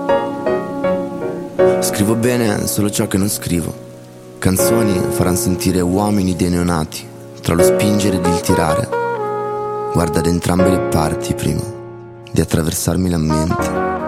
Scrivo bene solo ciò che non scrivo. Canzoni faranno sentire uomini dei neonati, tra lo spingere ed il tirare. Guarda da entrambe le parti prima di attraversarmi la mente.